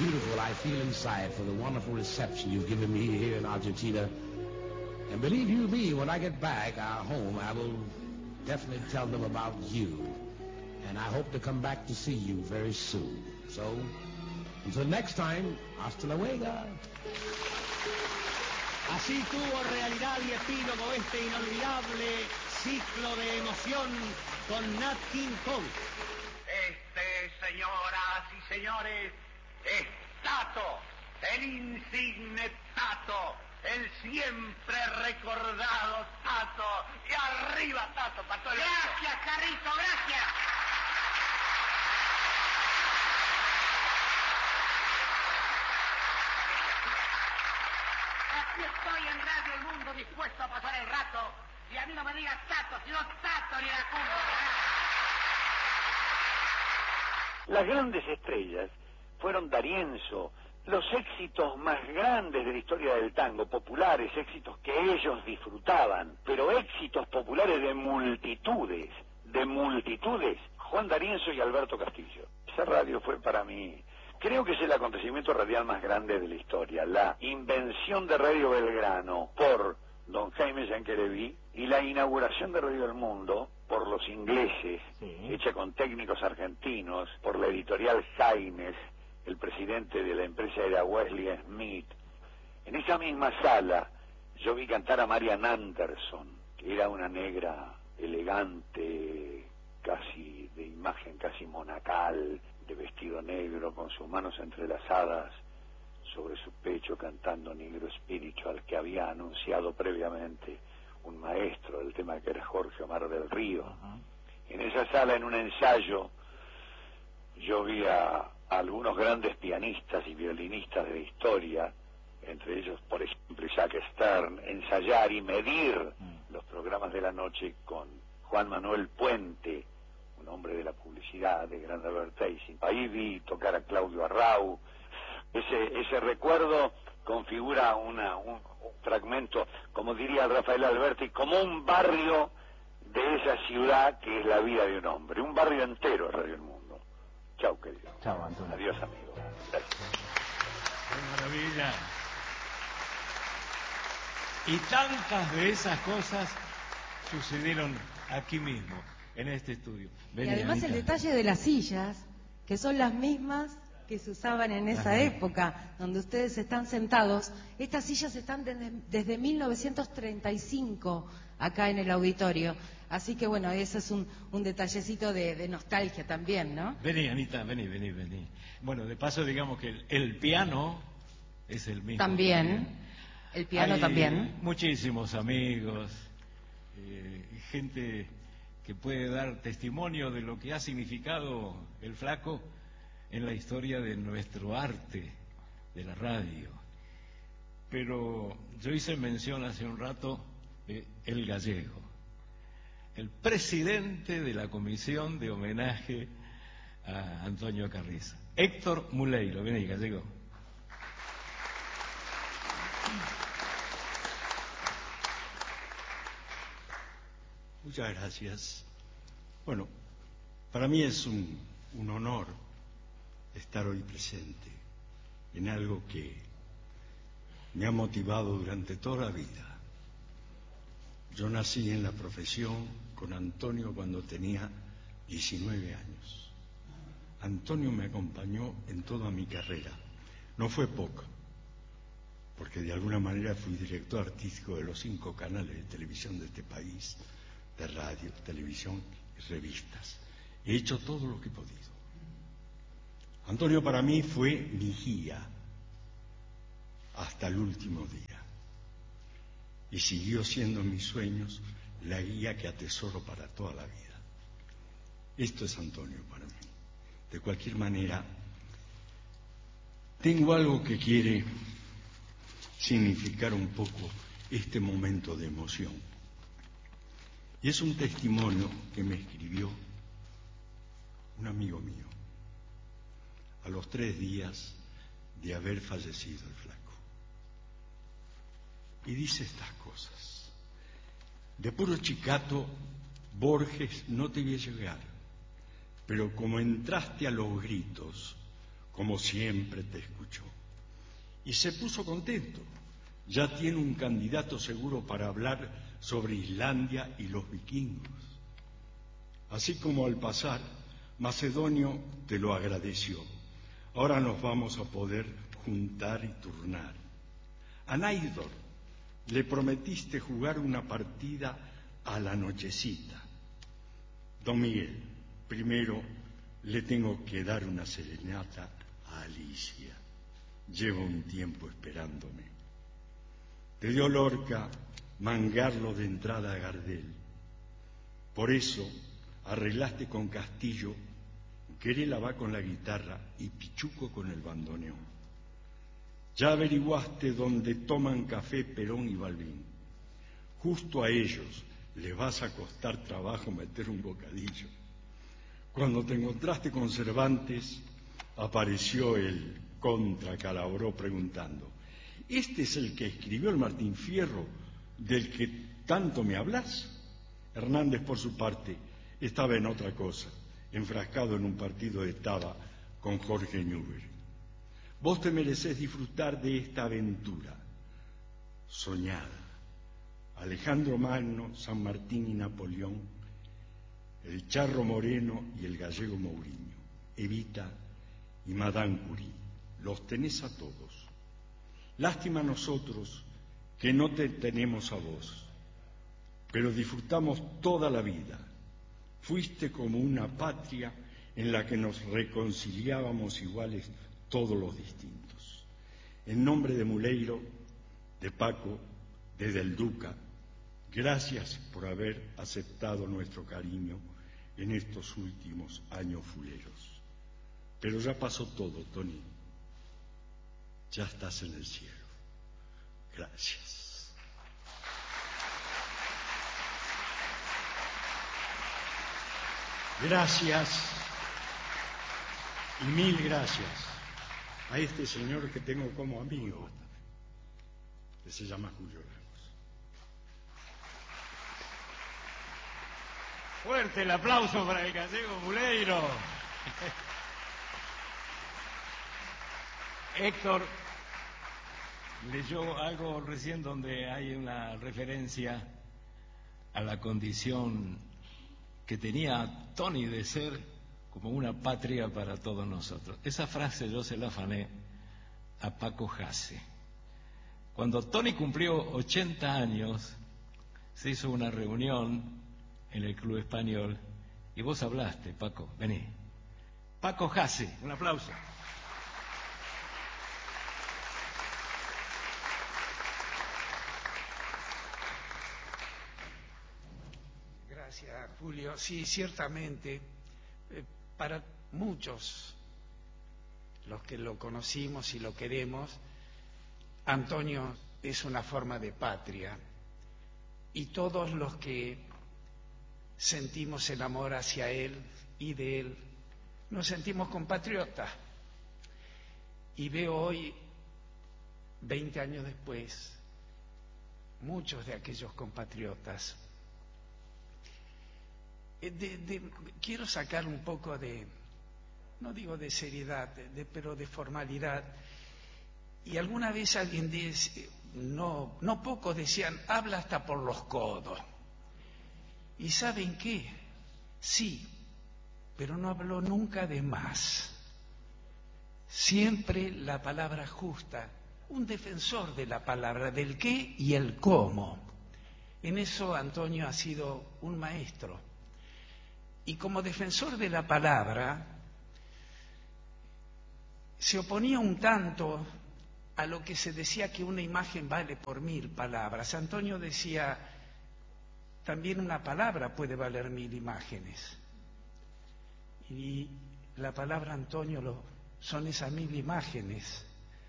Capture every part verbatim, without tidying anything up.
beautiful I feel inside for the wonderful reception you've given me here in Argentina. And believe you me, when I get back uh, home, I will definitely tell them about you. And I hope to come back to see you very soon. So, until next time, hasta luego. Así tuvo realidad y epílogo este inolvidable ciclo de emoción con Nat King Cole. Este, señoras y señores, es Tato, el insigne Tato, el siempre recordado Tato. Y arriba, Tato, para todo el mundo. Gracias, Carrito, gracias. Aquí estoy en Radio El Mundo dispuesto a pasar el rato. Y a mí no me digas Tato, sino Tato ni la cumbre. Las grandes estrellas fueron D'Arienzo, los éxitos más grandes de la historia del tango, populares, éxitos que ellos disfrutaban, pero éxitos populares de multitudes, de multitudes, Juan D'Arienzo y Alberto Castillo. Esa radio fue para mí, creo que es el acontecimiento radial más grande de la historia, la invención de Radio Belgrano por don Jaime Yanquereví y la inauguración de Radio El Mundo por los ingleses, sí, hecha con técnicos argentinos, por la editorial Jaimes, el presidente de la empresa era Wesley Smith. En esa misma sala yo vi cantar a Marian Anderson, que era una negra elegante, casi de imagen casi monacal, de vestido negro, con sus manos entrelazadas sobre su pecho, cantando Negro Spiritual, que había anunciado previamente un maestro del tema, que era Jorge Omar del Río. Uh-huh. En esa sala, en un ensayo, yo vi a, a algunos grandes pianistas y violinistas de la historia, entre ellos, por ejemplo, Isaac Stern, ensayar y medir uh-huh. los programas de la noche con Juan Manuel Puente, un hombre de la publicidad, de gran advertising. Ahí vi tocar a Claudio Arrau. Ese, ese recuerdo configura una, un, un fragmento, como diría Rafael Alberti, como un barrio de esa ciudad que es la vida de un hombre, un barrio entero es Radio El Mundo. Chau, querido. Chau, Antonio. Adiós, amigo. Gracias. ¡Qué maravilla! Y tantas de esas cosas sucedieron aquí mismo, en este estudio. Vení, y además Anita. El detalle de las sillas, que son las mismas que se usaban en esa Ajá. época, donde ustedes están sentados. Estas sillas están desde, desde mil novecientos treinta y cinco acá en el auditorio. Así que bueno, ese es un, un detallecito de, de nostalgia también, ¿no? Vení, Anita, vení, vení, vení. Bueno, de paso digamos que el, el piano es el mismo. También, el piano Hay también. Muchísimos amigos, eh, gente que puede dar testimonio de lo que ha significado el Flaco en la historia de nuestro arte, de la radio. Pero yo hice mención hace un rato de El Gallego, el presidente de la comisión de homenaje a Antonio Carrizo, Héctor Muleiro. Vení, Gallego. Muchas gracias. Bueno, para mí es un, un honor estar hoy presente en algo que me ha motivado durante toda la vida. Yo nací en la profesión con Antonio cuando tenía diecinueve años. Antonio me acompañó en toda mi carrera. No fue poco, porque de alguna manera fui director artístico de los cinco canales de televisión de este país, de radio, televisión y revistas. He hecho todo lo que he podido. Antonio para mí fue mi guía hasta el último día y siguió siendo mis sueños la guía que atesoro para toda la vida. Esto es Antonio para mí. De cualquier manera, tengo algo que quiere significar un poco este momento de emoción. Y es un testimonio que me escribió un amigo mío a los tres días de haber fallecido el Flaco. Y dice estas cosas: de puro chicato, Borges no te vi llegar, pero como entraste a los gritos como siempre te escuchó. Y se puso contento. Ya tiene un candidato seguro para hablar sobre Islandia y los vikingos. Así como al pasar, Macedonio te lo agradeció. Ahora nos vamos a poder juntar y turnar. A Naidor le prometiste jugar una partida a la nochecita. Don Miguel, primero le tengo que dar una serenata a Alicia. Lleva un tiempo esperándome. Te dio Lorca mangarlo de entrada a Gardel. Por eso arreglaste con Castillo, Querela va con la guitarra y Pichuco con el bandoneón. Ya averiguaste dónde toman café Perón y Balbín. Justo a ellos les vas a costar trabajo meter un bocadillo. Cuando te encontraste con Cervantes, apareció el contra Calabró preguntando: ¿este es el que escribió el Martín Fierro del que tanto me hablas? Hernández, por su parte, estaba en otra cosa, enfrascado en un partido de taba con Jorge Newbery. Vos te merecés disfrutar de esta aventura soñada. Alejandro Magno, San Martín y Napoleón, el Charro Moreno y el gallego Mourinho, Evita y Madame Curie, los tenés a todos. Lástima a nosotros que no te tenemos a vos, pero disfrutamos toda la vida. Fuiste como una patria en la que nos reconciliábamos iguales todos los distintos. En nombre de Muleiro, de Paco, de Del Duca, gracias por haber aceptado nuestro cariño en estos últimos años fuleros. Pero ya pasó todo, Tony. Ya estás en el cielo. Gracias. Gracias y mil gracias a este señor que tengo como amigo, que se llama Julio Lagos. Fuerte el aplauso para el gallego Muleiro. Héctor leyó algo recién donde hay una referencia a la condición que tenía Tony de ser como una patria para todos nosotros. Esa frase yo se la afané a Paco Hasse. Cuando Tony cumplió ochenta años, se hizo una reunión en el Club Español y vos hablaste, Paco, vení. Paco Hasse, un aplauso. Gracias, Julio. Sí, ciertamente, eh, para muchos, los que lo conocimos y lo queremos, Antonio es una forma de patria. Y todos los que sentimos el amor hacia él y de él, nos sentimos compatriotas. Y veo hoy, veinte años después, muchos de aquellos compatriotas. De, de, quiero sacar un poco de, no digo de seriedad, de, pero de formalidad. Y alguna vez alguien dice, no, no pocos decían, habla hasta por los codos. ¿Y saben qué? Sí, pero no habló nunca de más. Siempre la palabra justa, un defensor de la palabra, del qué y el cómo. En eso Antonio ha sido un maestro. Y como defensor de la palabra, se oponía un tanto a lo que se decía que una imagen vale por mil palabras. Antonio decía, también una palabra puede valer mil imágenes. Y la palabra, Antonio, lo, son esas mil imágenes,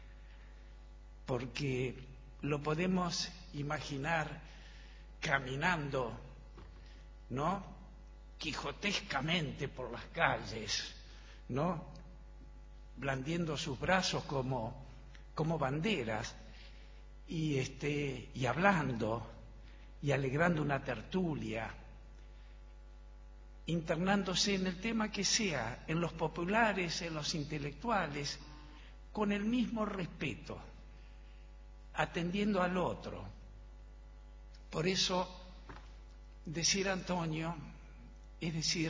porque lo podemos imaginar caminando, ¿no?, quijotescamente por las calles, ¿no?, blandiendo sus brazos como, como banderas y, este, y hablando y alegrando una tertulia. internándose en el tema que sea, en los populares, en los intelectuales, con el mismo respeto, atendiendo al otro. Por eso, decir Antonio es decir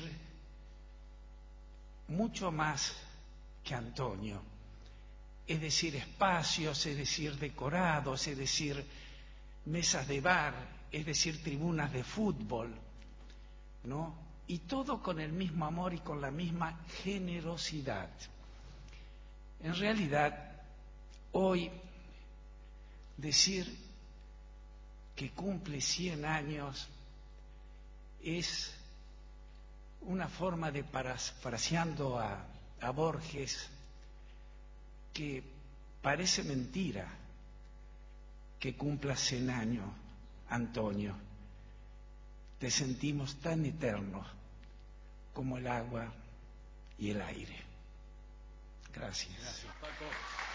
mucho más que Antonio, es decir espacios, es decir decorados, es decir mesas de bar, es decir tribunas de fútbol, ¿no? Y todo con el mismo amor y con la misma generosidad. En realidad, hoy decir que cumple cien años es una forma de, parafraseando a, a Borges, que parece mentira que cumpla cien años, Antonio. Te sentimos tan eterno como el agua y el aire. Gracias. Gracias, Paco.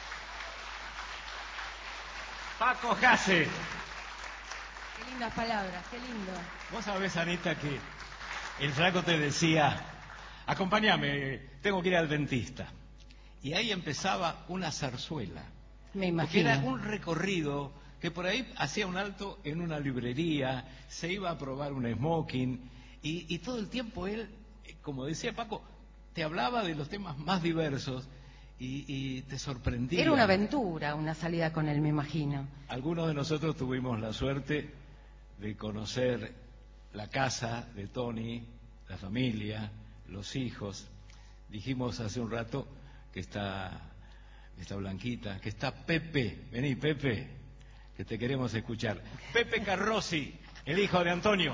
Paco Jase. Qué lindas palabras, qué lindo. Vos sabés, Anita, que el flaco te decía, acompáñame, tengo que ir al dentista. Y ahí empezaba una zarzuela. Me imagino. Porque era un recorrido que por ahí hacía un alto en una librería, se iba a probar un smoking, y, y todo el tiempo él, como decía Paco, te hablaba de los temas más diversos y, y te sorprendía. Era una aventura, una salida con él, me imagino. Algunos de nosotros tuvimos la suerte de conocer la casa de Tony, la familia, los hijos. Dijimos hace un rato que está, está Blanquita, que está Pepe. Vení, Pepe, que te queremos escuchar. Pepe Carrozzi, el hijo de Antonio.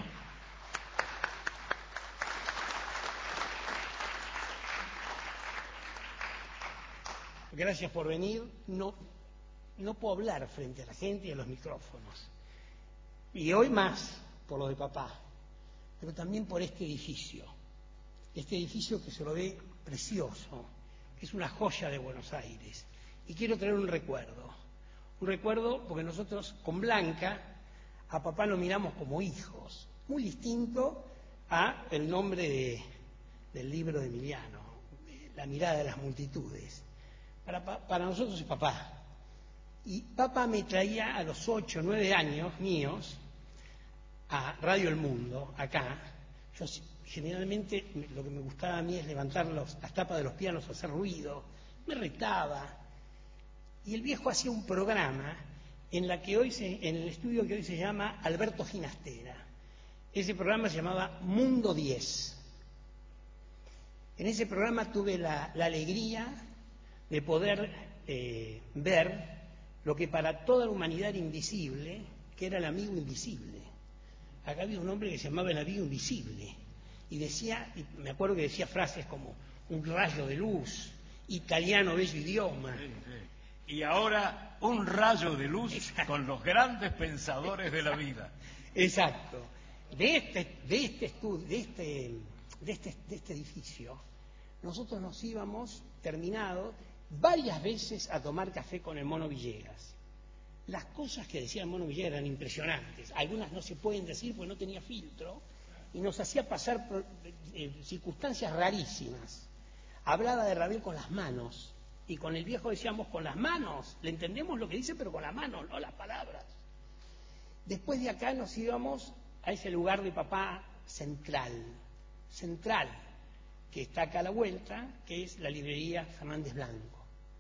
Gracias por venir. No, no puedo hablar frente a la gente y a los micrófonos. Y hoy más por lo de papá, pero también por este edificio. Este edificio que se lo ve precioso, que es una joya de Buenos Aires. Y quiero traer un recuerdo. Un recuerdo porque nosotros con Blanca a papá lo miramos como hijos, muy distinto a el nombre de, del libro de Emiliano, La mirada de las multitudes. Para, para nosotros es papá. Y papá me traía a los ocho, nueve años míos a Radio El Mundo, acá. Yo generalmente lo que me gustaba a mí es levantar los, las tapas de los pianos, hacer ruido, me retaba. Y el viejo hacía un programa en, la que hoy se, en el estudio que hoy se llama Alberto Ginastera. Ese programa se llamaba Mundo diez. En ese programa tuve la, la alegría de poder eh, ver lo que para toda la humanidad era invisible, que era el amigo invisible. Acá había un hombre que se llamaba el amigo invisible y decía, y me acuerdo que decía frases como un rayo de luz, italiano bello idioma. Sí, sí. Y ahora un rayo de luz. Exacto. Con los grandes pensadores de la vida. Exacto. De este, de este estudio, de este, de este, de este edificio, nosotros nos íbamos terminado varias veces a tomar café con el Mono Villegas. Las cosas que decía el Mono Villegas eran impresionantes. Algunas no se pueden decir porque no tenía filtro y nos hacía pasar por eh, circunstancias rarísimas. Hablaba de Ravel con las manos y con el viejo decíamos con las manos. Le entendemos lo que dice pero con las manos, no las palabras. Después de acá nos íbamos a ese lugar de papá central, central, que está acá a la vuelta, que es la librería Fernández Blanco.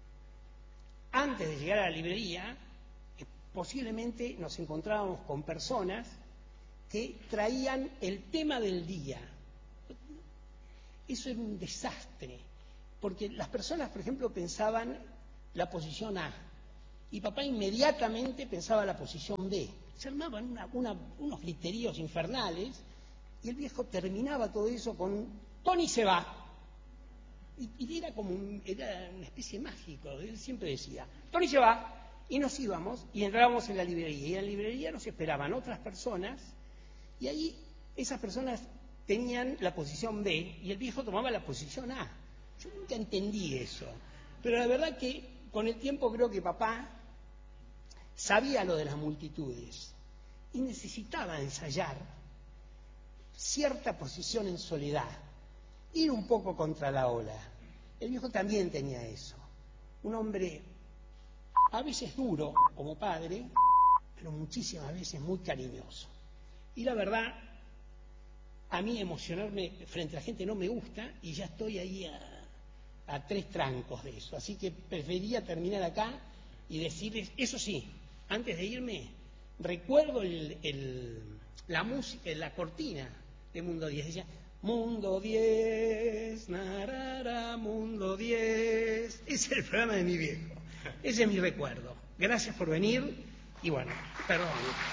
Antes de llegar a la librería, eh, posiblemente nos encontrábamos con personas que traían el tema del día. Eso era un desastre, porque las personas, por ejemplo, pensaban la posición A, y papá inmediatamente pensaba la posición B. Se armaban una, una, unos griteríos infernales, y el viejo terminaba todo eso con Tony se va. Y, y era como un, era una especie mágico. Él siempre decía, Tony se va. Y nos íbamos y entrábamos en la librería. Y en la librería nos esperaban otras personas. Y ahí esas personas tenían la posición B y el viejo tomaba la posición A. Yo nunca entendí eso. Pero la verdad que con el tiempo creo que papá sabía lo de las multitudes. Y necesitaba ensayar cierta posición en soledad, ir un poco contra la ola. El viejo también tenía eso. Un hombre a veces duro como padre, pero muchísimas veces muy cariñoso. Y la verdad, a mí emocionarme frente a la gente no me gusta y ya estoy ahí a, a tres trancos de eso. Así que preferiría terminar acá y decirles, eso sí, antes de irme, recuerdo el, el, la música, la cortina de Mundo diez. Decía, Mundo diez, narara, Mundo diez. Ese es el programa de mi viejo. Ese es mi recuerdo. Gracias por venir y bueno, perdón.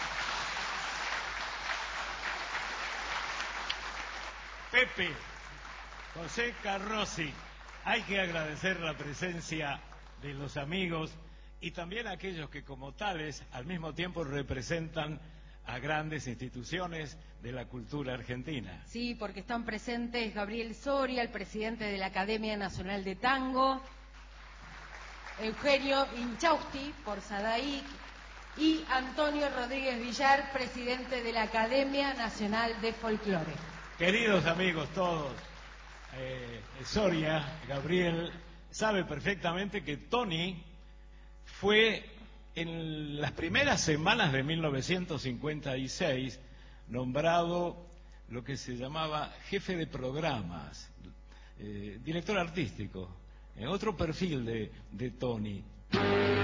Pepe, José Carrozzi, hay que agradecer la presencia de los amigos y también a aquellos que como tales al mismo tiempo representan a grandes instituciones de la cultura argentina. Sí, porque están presentes Gabriel Soria, el presidente de la Academia Nacional de Tango, Eugenio Inchausti, por Sadaic, y Antonio Rodríguez Villar, presidente de la Academia Nacional de Folclore. Queridos amigos todos, eh, Soria, Gabriel, sabe perfectamente que Tony fue en las primeras semanas de mil novecientos cincuenta y seis nombrado lo que se llamaba jefe de programas, eh, director artístico, eh, otro perfil de, de Tony.